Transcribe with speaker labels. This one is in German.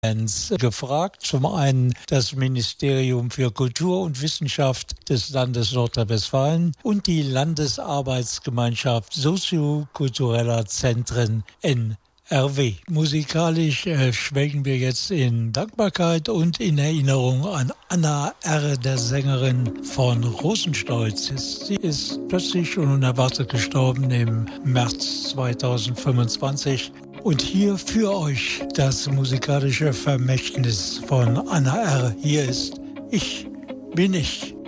Speaker 1: Bands gefragt. Zum einen das Ministerium für Kultur und Wissenschaft des Landes Nordrhein-Westfalen und die Landesarbeitsgemeinschaft soziokultureller Zentren NRW. Musikalisch schwelgen wir jetzt in Dankbarkeit und in Erinnerung an Anna R., der Sängerin von Rosenstolz. Sie ist plötzlich und unerwartet gestorben im März 2025. Und hier für euch das musikalische Vermächtnis von Anna R. Hier ist Ich bin ich.